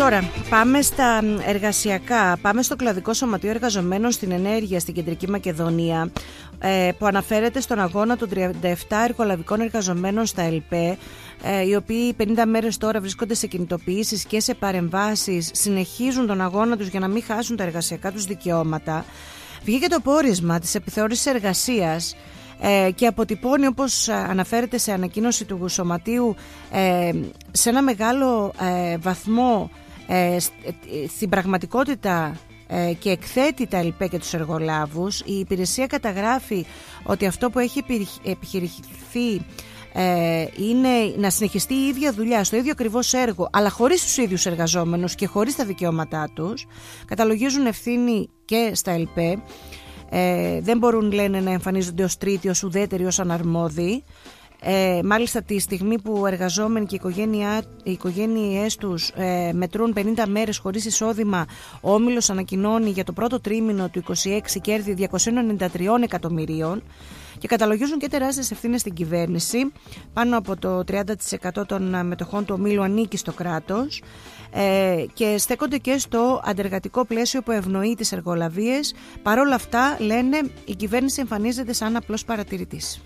Τώρα πάμε στα εργασιακά. Πάμε στο κλαδικό σωματείο εργαζομένων στην ενέργεια στην Κεντρική Μακεδονία, που αναφέρεται στον αγώνα των 37 εργολαβικών εργαζομένων στα ΕΛΠΕ, οι οποίοι 50 μέρες τώρα βρίσκονται σε κινητοποιήσεις και σε παρεμβάσεις, συνεχίζουν τον αγώνα τους για να μην χάσουν τα εργασιακά τους δικαιώματα. Βγήκε το πόρισμα της επιθεώρησης εργασίας και αποτυπώνει, όπως αναφέρεται σε ανακοίνωση του Σωματείου, σε ένα μεγάλο βαθμό στην πραγματικότητα και εκθέτει τα ΕΛΠΕ και τους εργολάβους. Η υπηρεσία καταγράφει ότι αυτό που έχει επιχειρηθεί είναι να συνεχιστεί η ίδια δουλειά στο ίδιο ακριβώς έργο, αλλά χωρίς τους ίδιους εργαζόμενους και χωρίς τα δικαιώματά τους. Καταλογίζουν ευθύνη και στα ΕΛΠΕ. Δεν μπορούν, λένε, να εμφανίζονται ως τρίτοι, ως ουδέτεροι, ως αναρμόδιοι. Μάλιστα τη στιγμή που εργαζόμενοι και οι οικογένειές τους μετρούν 50 μέρες χωρίς εισόδημα, ο Όμιλος ανακοινώνει για το πρώτο τρίμηνο του 2026 κέρδη 293 εκατομμυρίων και καταλογίζουν και τεράστιες ευθύνες στην κυβέρνηση. Πάνω από το 30% των μετοχών του Ομίλου ανήκει στο κράτος και στέκονται και στο αντεργατικό πλαίσιο που ευνοεί τις εργολαβίες. Παρ' όλα αυτά, λένε, η κυβέρνηση εμφανίζεται σαν απλός παρατηρητής.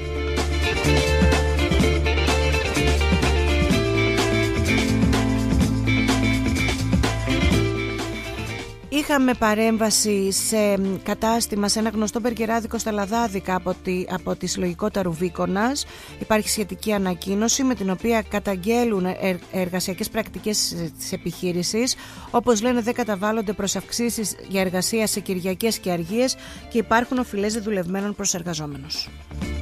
Είχαμε παρέμβαση σε κατάστημα, σε ένα γνωστό μπεργκεράδικο στα Λαδάδικα από τη Συλλογικότητα Ρουβίκονας. Υπάρχει σχετική ανακοίνωση με την οποία καταγγέλουν εργασιακές πρακτικές της επιχείρησης. Όπως λένε, δεν καταβάλλονται προς αυξήσεις για εργασία σε Κυριακές και αργίες και υπάρχουν οφειλές δεδουλευμένων προς εργαζόμενους.